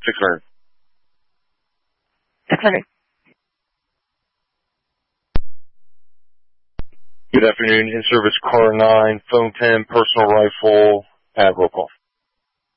600. 600. Good afternoon. In service car 9, phone 10, personal rifle at roll call.